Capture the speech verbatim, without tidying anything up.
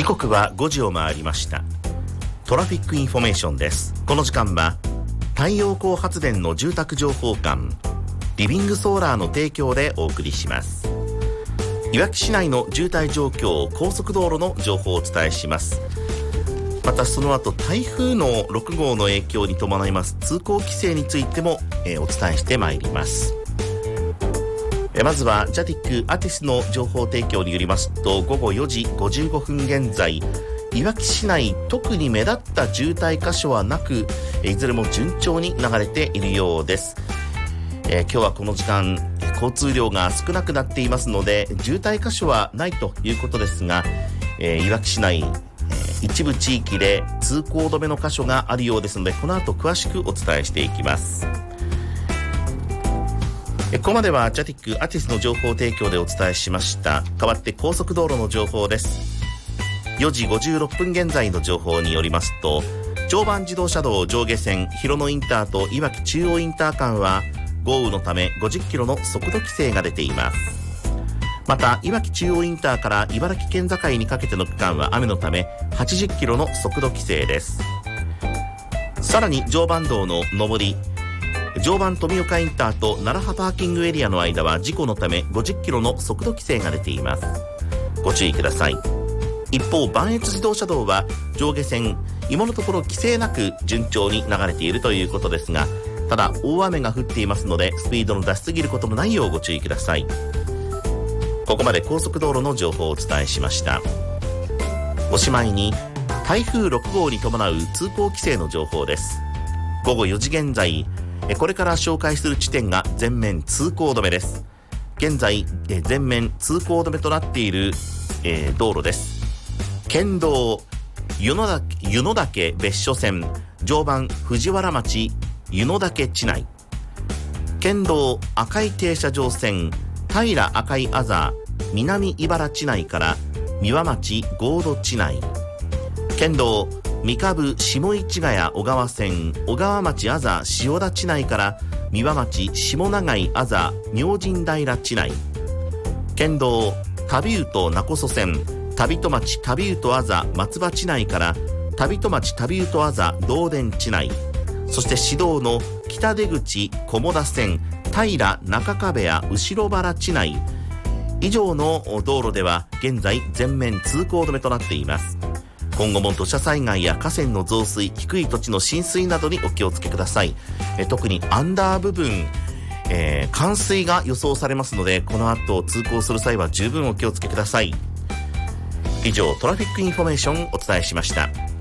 刻はごじを回りました。トラフィックインフォメーションです。この時間は太陽光発電の住宅情報館リビングソーラーの提供でお送りします。いわき市内の渋滞状況、高速道路の情報をお伝えします。またその後台風のろく号の影響に伴います通行規制についても、えー、お伝えしてまいります。えー、まずはジャティックアティスの情報提供によりますと、ごごよじごじゅうごふん現在、いわき市内特に目立った渋滞箇所はなく、いずれも順調に流れているようです。えー、今日はこの時間交通量が少なくなっていますので渋滞箇所はないということですが、えー、いわき市内、えー、一部地域で通行止めの箇所があるようですので、この後詳しくお伝えしていきます。えー、ここまではジャティックアティスの情報提供でお伝えしました。代わって高速道路の情報です。よじごじゅうろっぷん現在の情報によりますと、常磐自動車道上下線広野インターといわき中央インター間は豪雨のためごじゅっキロの速度規制が出ています。またいわき中央インターから茨城県境にかけての区間は雨のためはちじゅっキロの速度規制です。さらに常磐道の上り常磐富岡インターと奈良葉パーキングエリアの間は事故のためごじゅっキロの速度規制が出ています。ご注意ください。一方磐越自動車道は上下線今のところ規制なく順調に流れているということですが、ただ大雨が降っていますのでスピードの出しすぎることのないようご注意ください。ここまで高速道路の情報をお伝えしました。おしまいに台風ろく号に伴う通行規制の情報です。ごごよじ現在、これから紹介する地点が全面通行止めです。現在全面通行止めとなっている、えー、道路です。県道湯の岳、湯の岳別所線常磐藤原町湯の岳地内、県道赤い停車場線平赤いあざ南茨地内から三輪町合土地内、県道三株下市ヶ谷小川線小川町あざ塩田地内から三輪町下長井あざ明神平地内、県道旅人名古線旅戸町旅人あざ松葉地内から旅戸町旅人あざ道田地内、そして市道の北出口菰田線平中壁屋後原地内以上の道路では現在全面通行止めとなっています。今後も土砂災害や河川の増水、低い土地の浸水などにお気をつけください。え特にアンダー部分、えー、冠水が予想されますので、この後通行する際は十分お気をつけください。以上トラフィックインフォメーションをお伝えしました。